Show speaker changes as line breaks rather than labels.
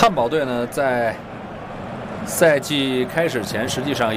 汉堡队呢，在赛季开始前，实际上